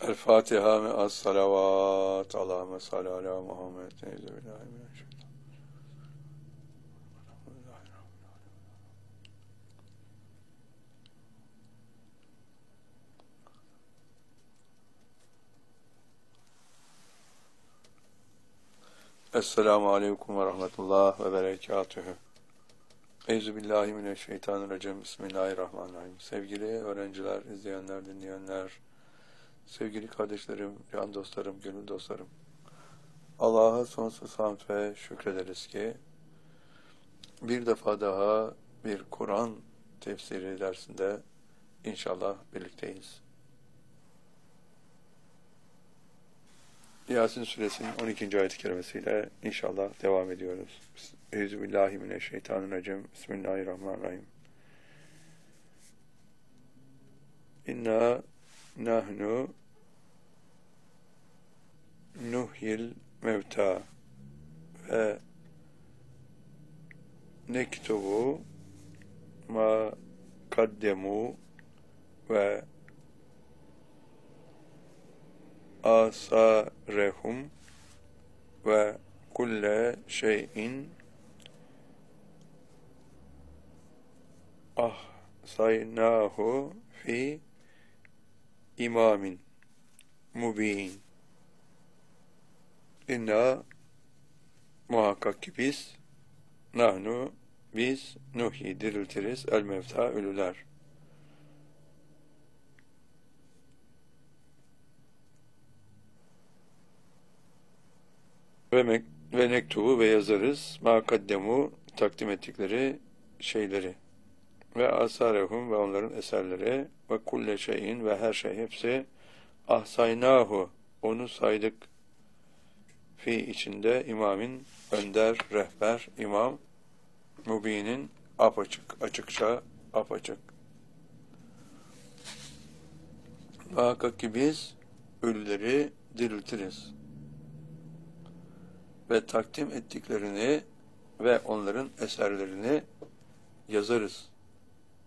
El Fatiha ve as salavat. Allahümme salli ala Muhammed. Euzubillahimineşşeytanirracim. Esselamu aleyküm ve rahmetullah ve berekatühü. Euzubillahimineşşeytanirracim. Bismillahirrahmanirrahim. Sevgili öğrenciler, izleyenler, dinleyenler, sevgili kardeşlerim, can dostlarım, gönül dostlarım. Allah'a sonsuz hamd ve şükrederiz ki bir defa daha bir Kur'an tefsiri dersinde inşallah birlikteyiz. Yasin suresinin 12. ayet-i kerimesiyle inşallah devam ediyoruz. Euzubillahimineşşeytanirracim. Bismillahirrahmanirrahim. İnna nahnu nuhyil mevta ve nektubu ma kaddemu ve asarehum ve kulle şeyin ahsaynahu fi imamin mubin. İnna muhakkak ki biz nuhyi diriltiriz el mevta ölüler. Ve nektubu ve yazarız ma kaddemu takdim ettikleri şeyleri ve asarehum ve onların eserleri ve kulle şeyin ve her şey hepsi ahsaynahu onu saydık fi içinde imamin önder, rehber, imam mubinin apaçık, açıkça apaçık. Muhakkak ki biz ölüleri diriltiriz ve takdim ettiklerini ve onların eserlerini yazarız.